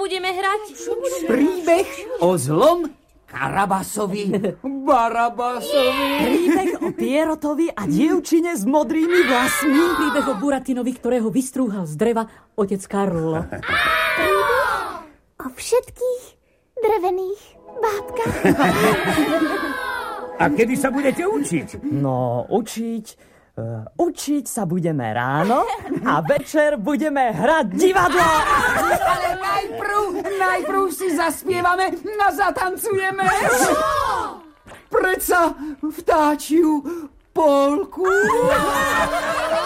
budeme hrať? Príbeh o zlom Karabasovi, Barabasovi. Príbeh o Pierotovi a dievčine s modrými vlasmi. Príbeh o Buratinovi, ktorého vystrúhal z dreva otec Karlo. O všetkých drevených bábkach. A kedy sa budete učiť? No, učiť sa budeme ráno a večer budeme hrať divadlo. Ale najprv si zaspievame a zatancujeme. Predsa vtáčiu polku.